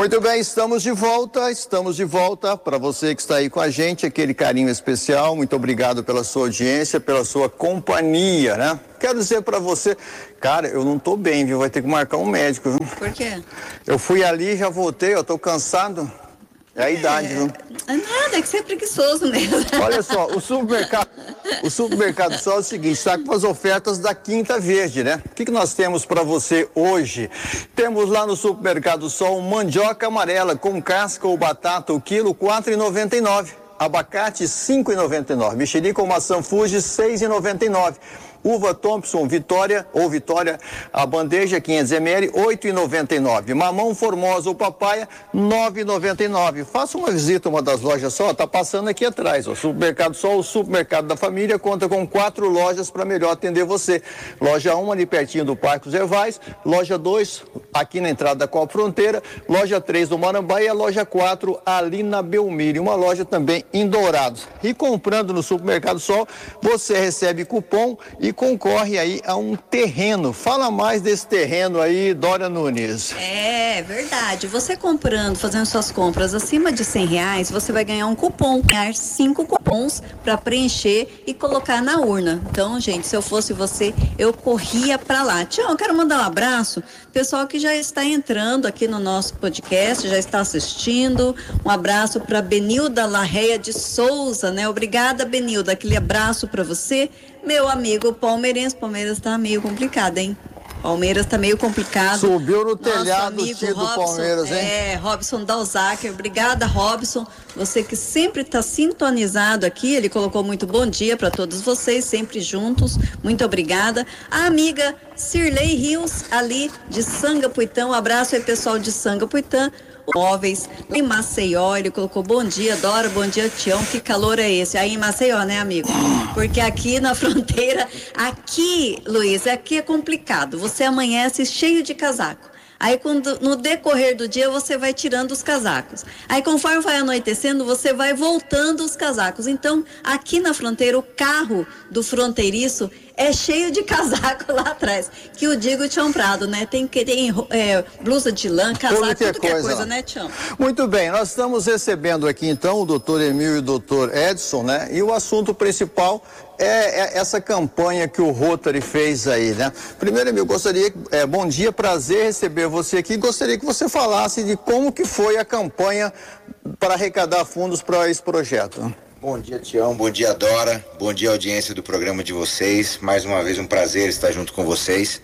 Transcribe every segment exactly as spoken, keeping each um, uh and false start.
Muito bem, estamos de volta, estamos de volta. Para você que está aí com a gente, aquele carinho especial, muito obrigado pela sua audiência, pela sua companhia, né? Quero dizer para você, cara, eu não tô bem, viu? Vai ter que marcar um médico, viu? Por quê? Eu fui ali, já voltei, eu tô cansado. É a idade, viu? É nada, é que você é preguiçoso mesmo. Olha só, o supermercado, o supermercado Sol é o seguinte, está com as ofertas da Quinta Verde, né? O que, que nós temos para você hoje? Temos lá no supermercado Sol mandioca amarela com casca ou batata, o quilo quatro reais e noventa e nove centavos. Abacate cinco reais e noventa e nove centavos. Mexerica ou maçã Fuji seis reais e noventa e nove centavos. Uva Thompson Vitória ou Vitória, a bandeja quinhentos mililitros, oito reais e noventa e nove centavos. Mamão Formosa ou papaya, nove reais e noventa e nove centavos. Faça uma visita a uma das lojas Sol, tá passando aqui atrás. O Supermercado Sol, o supermercado da família, conta com quatro lojas para melhor atender você. Loja um, ali pertinho do Parque Zervais. Loja dois, aqui na entrada da Copa Fronteira. Loja três do Marambá e a loja quatro, ali na Belmiro. Uma loja também em Dourados. E comprando no Supermercado Sol, você recebe cupom e concorre aí a um terreno. Fala mais desse terreno aí, Dora Nunes. É verdade. Você comprando, fazendo suas compras acima de cem reais, você vai ganhar um cupom. Ganhar cinco cupons para preencher e colocar na urna. Então, gente, se eu fosse você, eu corria para lá. Tião, eu quero mandar um abraço. Pessoal que já está entrando aqui no nosso podcast, já está assistindo. Um abraço para Benilda Larreia de Souza, né? Obrigada, Benilda. Aquele abraço para você. Meu amigo palmeirense, Palmeiras tá meio complicado, hein? Palmeiras tá meio complicado. Subiu no telhado o time do Palmeiras, hein? É, Robson Dalzaker. Obrigada, Robson. Você que sempre está sintonizado aqui. Ele colocou muito bom dia para todos vocês, sempre juntos. Muito obrigada. A amiga Cirlei Rios, ali de Sangapuitã. Um abraço aí, pessoal de Sangapuitã. Móveis em Maceió, ele colocou bom dia, Dora, bom dia, Tião, que calor é esse? Aí em Maceió, né, amigo? Porque aqui na fronteira, aqui, Luiz, aqui é complicado, você amanhece cheio de casaco. Aí quando, no decorrer do dia você vai tirando os casacos. Aí conforme vai anoitecendo, você vai voltando os casacos. Então, aqui na fronteira, o carro do fronteiriço é cheio de casaco lá atrás. Que o digo Tião Prado, né? Tem que ter é, blusa de lã, casaco, tudo que é tudo coisa, que é coisa, né, Tião? Muito bem, nós estamos recebendo aqui então o doutor Emílio e o doutor Edson, né? E o assunto principal é, é essa campanha que o Rotary fez aí, né? Primeiro, Emílio, gostaria, é, bom dia, prazer receber você aqui. Gostaria que você falasse de como que foi a campanha para arrecadar fundos para esse projeto. Bom dia, Tião, bom dia, Dora, bom dia, audiência do programa de vocês. Mais uma vez um prazer estar junto com vocês.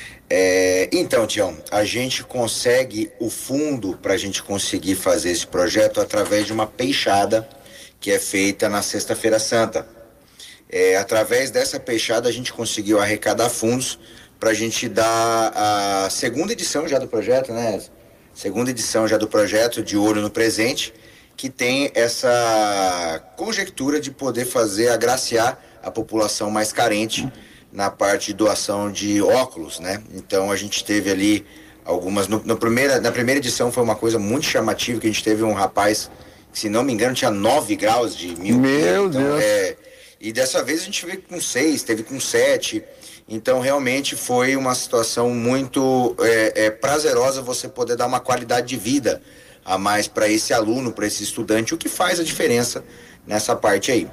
É, então, Tião, a gente consegue o fundo para a gente conseguir fazer esse projeto através de uma peixada que é feita na Sexta-feira Santa. É, através dessa peixada a gente conseguiu arrecadar fundos para a gente dar a segunda edição já do projeto, né? Segunda edição já do projeto de Olho no Presente, que tem essa conjectura de poder fazer, agraciar a população mais carente na parte de doação de óculos, né? Então a gente teve ali algumas, no, no primeira, na primeira edição foi uma coisa muito chamativa, que a gente teve um rapaz, que, se não me engano, tinha nove graus de miopia. Meu então, Deus! É, e dessa vez a gente veio com seis, teve com sete, então realmente foi uma situação muito é, é, prazerosa você poder dar uma qualidade de vida a mais para esse aluno, para esse estudante, o que faz a diferença nessa parte aí.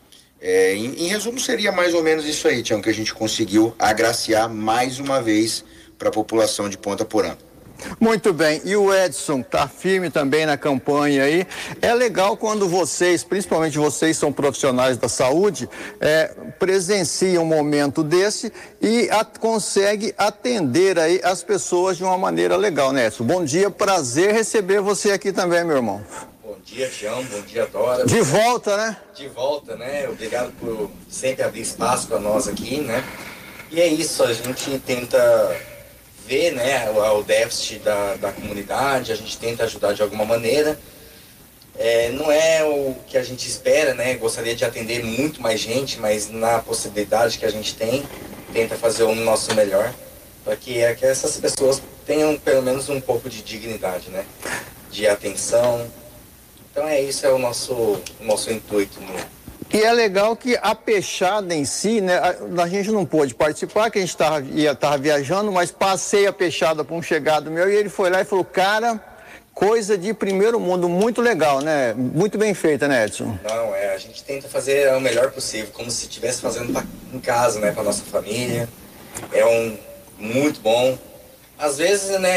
É, em, em resumo, seria mais ou menos isso aí, Tião, que a gente conseguiu agraciar mais uma vez para a população de Ponta Porã. Muito bem, e o Edson está firme também na campanha aí. É legal quando vocês, principalmente vocês são profissionais da saúde, é, presenciam um momento desse e a, consegue atender aí as pessoas de uma maneira legal, né, Edson? Bom dia, prazer receber você aqui também, meu irmão. Bom dia, Tião, bom dia, Dora. De volta, né? De volta, né? Obrigado por sempre abrir espaço para nós aqui, né? E é isso, a gente tenta ver, né, o, o déficit da, da comunidade, a gente tenta ajudar de alguma maneira. É, não é o que a gente espera, né? Gostaria de atender muito mais gente, mas na possibilidade que a gente tem, tenta fazer o nosso melhor para que, é, que essas pessoas tenham pelo menos um pouco de dignidade, né? De atenção. Então é isso, é o nosso, o nosso intuito, né? E é legal que a peixada em si, né, a, a gente não pôde participar, que a gente estava viajando, mas passei a peixada para um chegado meu e ele foi lá e falou, cara, coisa de primeiro mundo, muito legal, né? Muito bem feita, né, Edson? Não, é, a gente tenta fazer o melhor possível, como se estivesse fazendo pra, em casa, né, pra nossa família. É um muito bom. Às vezes, né,